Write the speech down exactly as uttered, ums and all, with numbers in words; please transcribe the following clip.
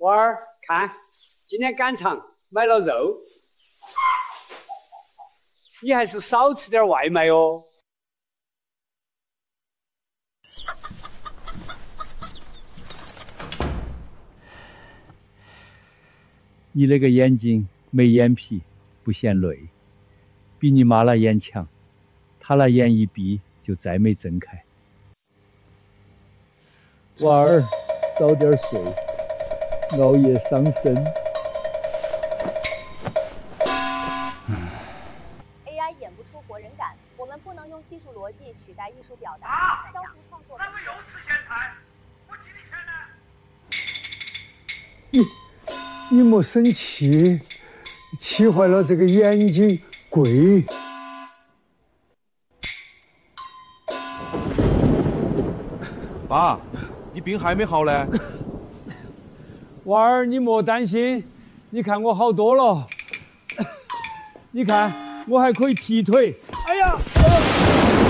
娃儿，看，今天赶场买了肉，你还是少吃点外卖哦。 你那个眼睛没眼皮，不嫌累，比你妈那眼强，她那眼一闭就再没睁开。娃儿，早点睡，熬夜伤身。 A I 演不出活人感，我们不能用技术逻辑取代艺术表达，啊、消除创作。那个有吃咸菜，我几的钱呢？你你莫生气，气坏了这个眼睛贵。 爸，你病还没好呢。 娃儿，你莫担心，你看我好多了。你看，我还可以踢腿。哎呀！呃